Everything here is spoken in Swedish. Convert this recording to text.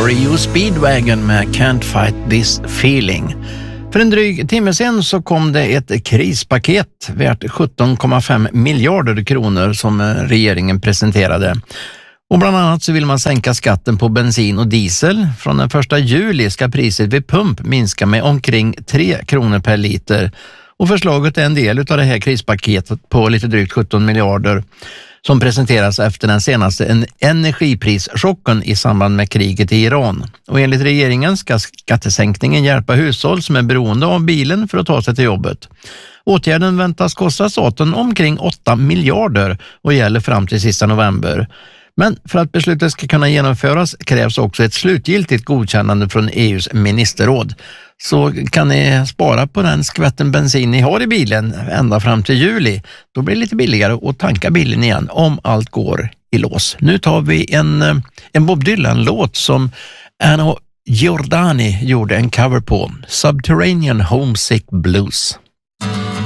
REO Speedwagon med Can't Fight This Feeling. För en dryg timme sedan så kom det ett krispaket värt 17,5 miljarder kronor som regeringen presenterade. Och bland annat så vill man sänka skatten på bensin och diesel. Från den 1 juli ska priset vid pump minska med omkring 3 kronor per liter. Och förslaget är en del av det här krispaketet på lite drygt 17 miljarder som presenteras efter den senaste energiprischocken i samband med kriget i Iran. Och enligt regeringen ska skattesänkningen hjälpa hushåll som är beroende av bilen för att ta sig till jobbet. Åtgärden väntas kosta staten omkring 8 miljarder och gäller fram till sista november. Men för att beslutet ska kunna genomföras krävs också ett slutgiltigt godkännande från EUs ministerråd. Så kan ni spara på den skvätten bensin ni har i bilen ända fram till juli. Då blir det lite billigare att tanka bilen igen om allt går i lås. Nu tar vi en Bob Dylan-låt som Anna Giordani gjorde en cover på, Subterranean Homesick Blues.